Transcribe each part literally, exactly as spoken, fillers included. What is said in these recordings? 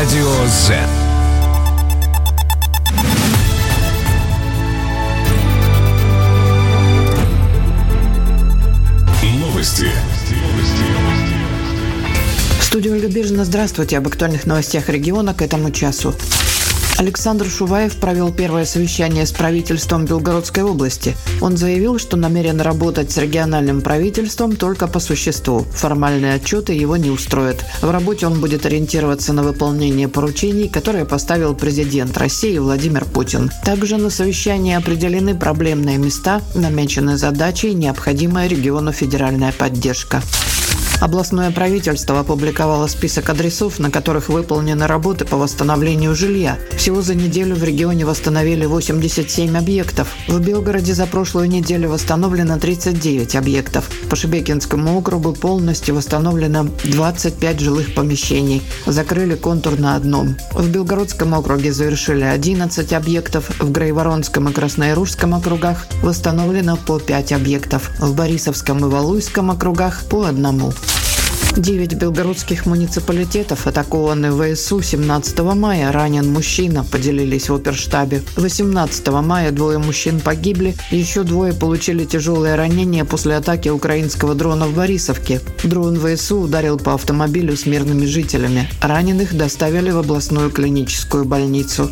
Радио Zen. Новости. В студии Ольга Бежина. Здравствуйте. Об актуальных новостях региона к этому часу. Александр Шуваев провел первое совещание с правительством Белгородской области. Он заявил, что намерен работать с региональным правительством только по существу. Формальные отчеты его не устроят. В работе он будет ориентироваться на выполнение поручений, которые поставил президент России Владимир Путин. Также на совещании определены проблемные места, намечены задачи и необходимая региону федеральная поддержка. Областное правительство опубликовало список адресов, на которых выполнены работы по восстановлению жилья. Всего за неделю в регионе восстановили восемьдесят семь объектов. В Белгороде за прошлую неделю восстановлено тридцать девять объектов. По Шебекинскому округу полностью восстановлено двадцать пять жилых помещений. Закрыли контур на одном. В Белгородском округе завершили одиннадцать объектов. В Грайворонском и Краснояружском округах восстановлено по пять объектов. В Борисовском и Валуйском округах по одному. Девять белгородских муниципалитетов атакованы в ВСУ. семнадцатого мая ранен мужчина, поделились в оперштабе. восемнадцатого мая двое мужчин погибли, еще двое получили тяжелые ранения после атаки украинского дрона в Борисовке. Дрон ВСУ ударил по автомобилю с мирными жителями. Раненых доставили в областную клиническую больницу.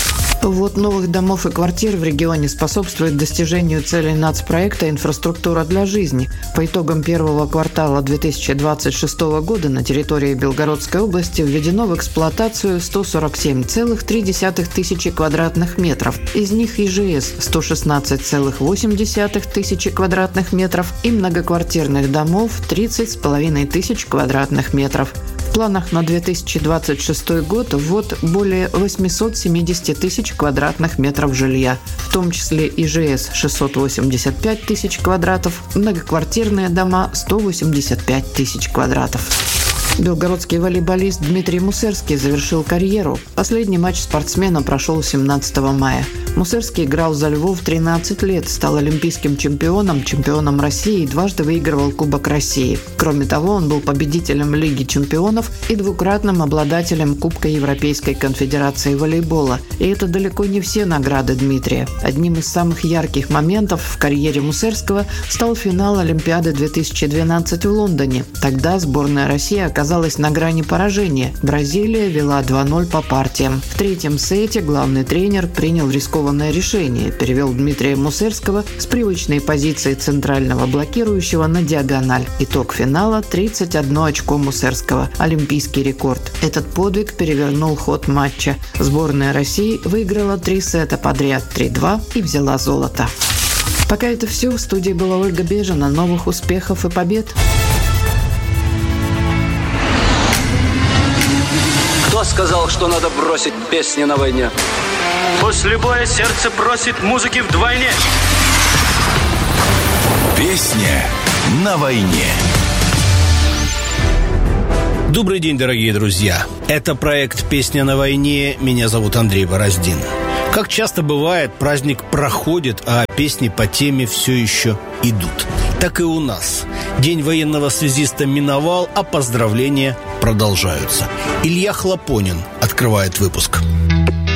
Ввод новых домов и квартир в регионе способствует достижению целей нацпроекта «Инфраструктура для жизни». По итогам первого квартала две тысячи двадцать шестого года на территории Белгородской области введено в эксплуатацию сто сорок семь целых три десятых тысячи квадратных метров. Из них ИЖС – сто шестнадцать целых восемь десятых тысячи квадратных метров и многоквартирных домов – тридцать с половиной тысяч квадратных метров. В планах на две тысячи двадцать шестой год ввод более восемьсот семьдесят тысяч квадратных метров жилья, в том числе ИЖС шестьсот восемьдесят пять тысяч квадратов, многоквартирные дома сто восемьдесят пять тысяч квадратов. Белгородский волейболист Дмитрий Мусерский завершил карьеру. Последний матч спортсмена прошел семнадцатого мая. Мусерский играл за Львов тринадцать лет, стал олимпийским чемпионом, чемпионом России и дважды выигрывал Кубок России. Кроме того, он был победителем Лиги чемпионов и двукратным обладателем Кубка Европейской конфедерации волейбола. И это далеко не все награды Дмитрия. Одним из самых ярких моментов в карьере Мусерского стал финал Олимпиады две тысячи двенадцать в Лондоне. Тогда сборная России оказалась на грани поражения. Бразилия вела два ноль по партиям. В третьем сете главный тренер принял рискованное решение, перевел Дмитрия Мусерского с привычной позиции центрального блокирующего на диагональ. Итог финала – тридцать одно очко Мусерского, олимпийский рекорд. Этот подвиг перевернул ход матча. Сборная России выиграла три сета подряд – три-два и взяла золото. Пока это все. В студии была Ольга Бежина. Новых успехов и побед! Кто сказал, что надо бросить песни на войне? После боя сердце просит музыки вдвойне. Песня на войне. Добрый день, дорогие друзья. Это проект «Песня на войне». Меня зовут Андрей Бороздин. Как часто бывает, праздник проходит, а песни по теме все еще идут. Так и у нас. День военного связиста миновал, а поздравления продолжаются. Илья Хлопонин открывает выпуск.